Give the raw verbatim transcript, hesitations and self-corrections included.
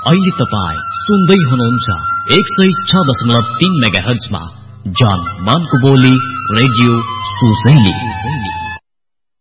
अहिले तपाईँ सुन्दै हुनुहुन्छ एक सय छ दशमलव तीन मेगा हर्जमा जान मानको बोली रेडियो सुसैली।